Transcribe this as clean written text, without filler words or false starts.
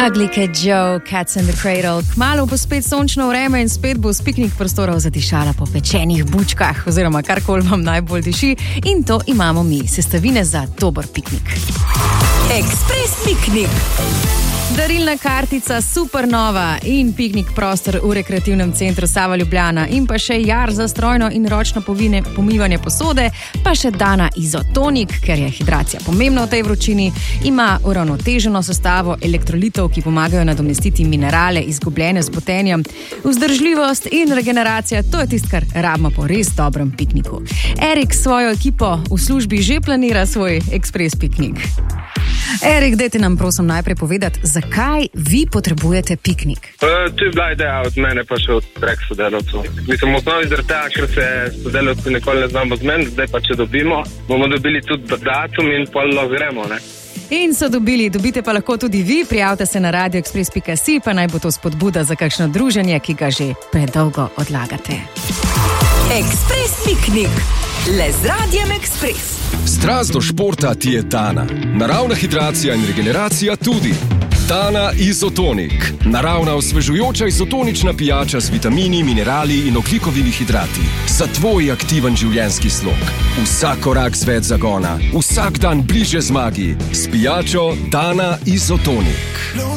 Ugly Kid Joe, Cats in the Cradle. Kmalu bo spet sončno vreme in spet bo z piknik prostorov zadišala po pečenih bučkah oziroma karkoli vam najbolj diši. In to imamo mi, sestavine za dober piknik. Ekspres piknik. Darilna kartica Supernova in piknik prostor v rekreativnem centru Sava Ljubljana in pa še jar za strojno in ročno pomivanje posode, pa še Dana Izotonik, ker je hidracija pomembna v tej vročini, ima uravnoteženo sestavo elektrolitov, ki pomagajo nadomestiti minerale izgubljene s potenjem. Vzdržljivost in regeneracija, to je tisto, kar rabimo po res dobrem pikniku. Erik s svojo ekipo v službi že planira svoj ekspres piknik. Erik, dajte nam prosim najprej povedati, zakaj vi potrebujete piknik? To je bila ideja od mene, pa še od prek sodelavcev. Mislim, osnovi zaradi tega, ker se sodelavci nikoli ne znamo zmeniti, zdaj pa če dobimo, bomo dobili tudi datum in pol gremo, ne? In so dobite pa lahko tudi vi, prijavite se na radioexpress.si, pa naj bo to spodbuda za kakšno druženje, ki ga že predolgo odlagate. Ekspres piknik. Le z Radiem Ekspres. Strast do športa ti je Dana. Naravna hidracija in regeneracija tudi. Dana Izotonik. Naravna osvežujoča izotonična pijača z vitamini, minerali in ogljikovimi hidrati. Za tvoj aktiven življenjski slog. Vsak korak z več zagona. Vsak dan bliže zmagi. S pijačo Dana Izotonik.